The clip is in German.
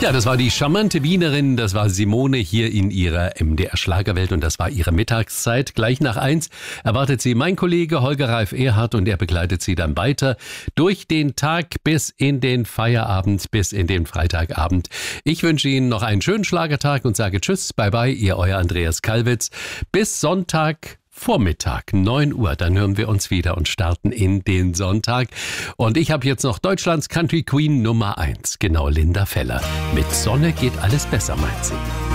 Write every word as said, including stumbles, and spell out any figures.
Ja, das war die charmante Wienerin, das war Simone hier in ihrer M D R-Schlagerwelt und das war ihre Mittagszeit. Gleich nach eins erwartet sie mein Kollege Holger Ralf Erhardt und er begleitet sie dann weiter durch den Tag bis in den Feierabend, bis in den Freitagabend. Ich wünsche Ihnen noch einen schönen Schlagertag und sage Tschüss, bye bye, Ihr euer Andreas Kalwitz. Bis Sonntag Vormittag, neun Uhr, dann hören wir uns wieder und starten in den Sonntag. Und ich habe jetzt noch Deutschlands Country Queen Nummer eins, genau Linda Feller. Mit Sonne geht alles besser, meint sie.